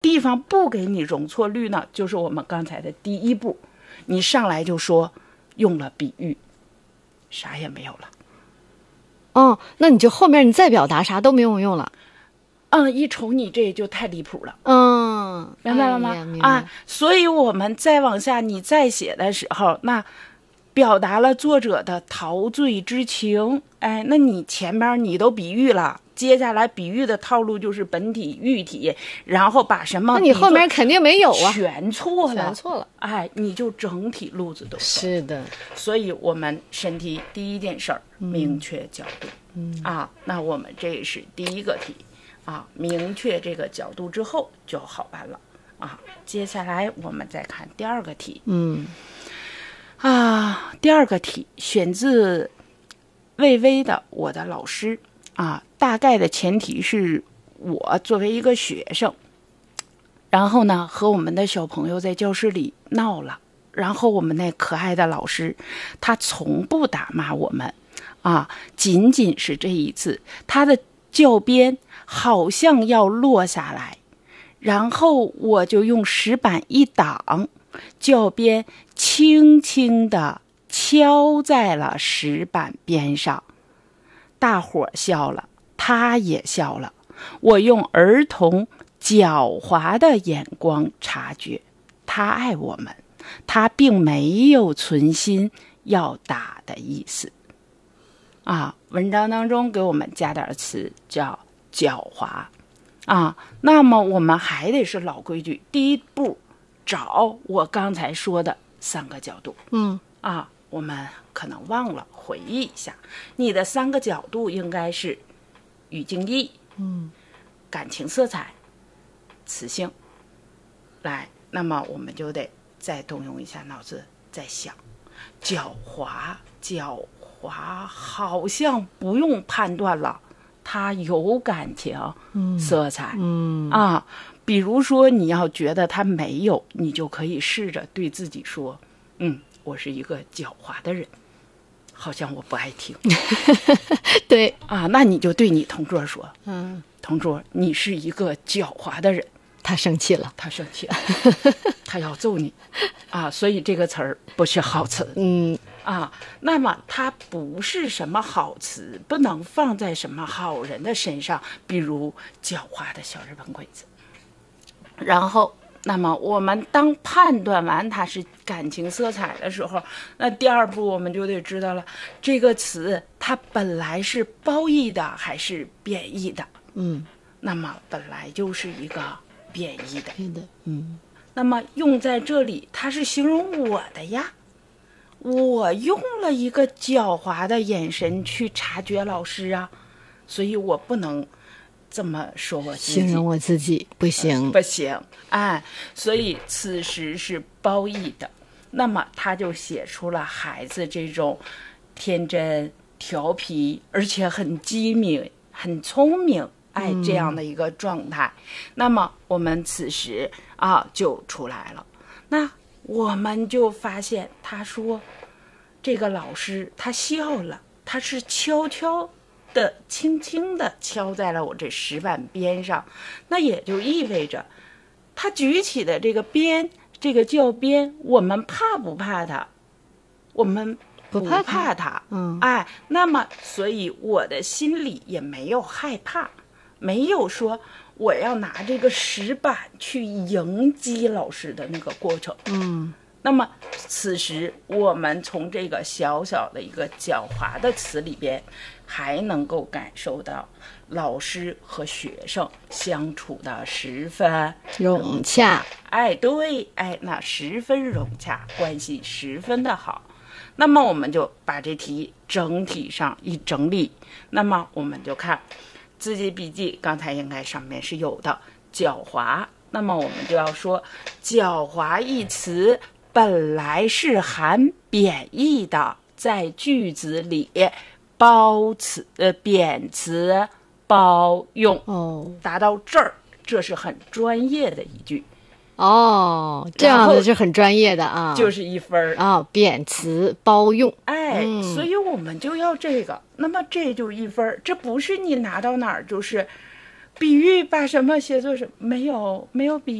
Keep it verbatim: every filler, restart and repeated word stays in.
地方不给你容错率呢，就是我们刚才的第一步，你上来就说用了比喻，啥也没有了。 哦，那你就后面你再表达啥都没有用了。 嗯，一瞅你这就太离谱了。 嗯， 明白了吗？ 哎、明白啊，所以我们再往下，你再写的时候，那表达了作者的陶醉之情。哎，那你前边你都比喻了，接下来比喻的套路就是本体、喻体，然后把什么？ 那你后面肯定没有啊， 全错了， 全错了。 哎，你就整体路子都错。 是的， 所以我们审题第一件事儿，明确角度。 嗯啊，那我们这是第一个题。啊，明确这个角度之后就好办了啊。接下来我们再看第二个题。 嗯， 啊，第二个题选自魏巍的《我的老师》啊，大概的前提是我作为一个学生，然后呢和我们的小朋友在教室里闹了，然后我们那可爱的老师他从不打骂我们啊，仅仅是这一次他的教鞭好像要落下来，然后我就用石板一挡，教鞭轻轻地敲在了石板边上。大伙笑了，他也笑了。我用儿童狡猾的眼光察觉，他爱我们，他并没有存心要打的意思。啊，文章当中给我们加点词叫狡猾啊，那么我们还得是老规矩，第一步找我刚才说的三个角度。 嗯啊，我们可能忘了回忆一下，你的三个角度应该是语境意、 嗯， 感情色彩、词性。来，那么我们就得再动用一下脑子，再想，狡猾，狡猾好像不用判断了，它有感情色彩。 嗯啊，比如说你要觉得它没有，你就可以试着对自己说，嗯，我是一个狡猾的人，好像我不爱听。 对啊，那你就对你同桌说， 嗯， 同桌，你是一个狡猾的人。 他生气了， 他生气了，他要揍你啊！所以这个词儿不是好词。 嗯啊，那么它不是什么好词，不能放在什么好人的身上，比如狡猾的小日本鬼子。然后，那么我们当判断完它是感情色彩的时候，那第二步我们就得知道了，这个词它本来是褒义的还是贬义的？ 嗯， 那么本来就是一个贬义的。 对的，嗯， 那么用在这里，它是形容我的呀。我用了一个狡猾的眼神去察觉老师啊，所以我不能这么说我自己， 形容我自己不行， 呃、不行，哎，所以此时是褒义的。那么他就写出了孩子这种天真、调皮，而且很机敏、很聪明，哎，这样的一个状态。嗯、那么我们此时啊就出来了。那我们就发现，他说，这个老师他笑了，他是悄悄的、轻轻的敲在了我这石板边上，那也就意味着，他举起的这个鞭，这个教鞭，我们怕不怕他？我们不怕他，怕他嗯， 哎，那么所以我的心里也没有害怕，没有说我要拿这个石板去迎击老师的那个过程。 嗯， 那么此时我们从这个小小的一个狡猾的词里边，还能够感受到老师和学生相处的十分融洽。 哎，对，哎，那十分融洽，关系十分的好。那么我们就把这题整体上一整理，那么我们就看自己笔记，刚才应该上面是有的狡猾，那么我们就要说狡猾一词本来是含贬义的，在句子里褒词呃贬词褒用。 哦， 达到这儿，这是很专业的一句。 哦，这样的是很专业的啊， 就是一分啊，贬词褒用。 哎、 嗯， 所以我们就要这个，那么这就一分，这不是你拿到哪儿就是比喻把什么写作什么，没有没有比